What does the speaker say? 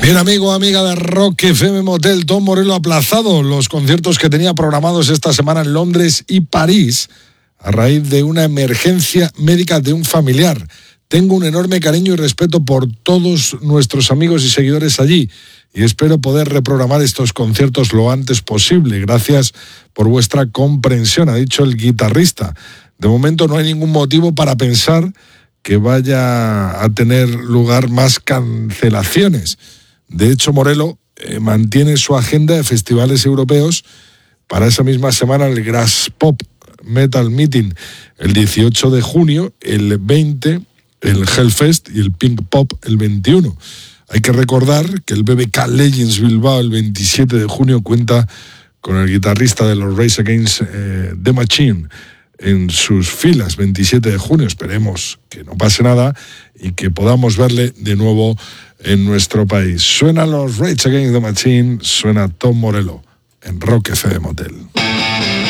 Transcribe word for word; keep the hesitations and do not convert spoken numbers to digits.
Bien, amigo, amiga de Rock F M Motel, Tom Morello ha aplazado los conciertos que tenía programados esta semana en Londres y París a raíz de una emergencia médica de un familiar. Tengo un enorme cariño y respeto por todos nuestros amigos y seguidores allí y espero poder reprogramar estos conciertos lo antes posible. Gracias por vuestra comprensión, ha dicho el guitarrista. De momento no hay ningún motivo para pensar que vaya a tener lugar más cancelaciones. De hecho, Morello eh, mantiene su agenda de festivales europeos para esa misma semana: el Grass Pop Metal Meeting el dieciocho de junio, el veinte el Hellfest y el Pink Pop el veintiuno. Hay que recordar que el B B K Legends Bilbao el veintisiete de junio cuenta con el guitarrista de los Rage Against eh, the Machine en sus filas. Veintisiete de junio, esperemos que no pase nada y que podamos verle de nuevo en nuestro país. Suena los Rage Against the Machine, suena Tom Morello en Rock F M Motel.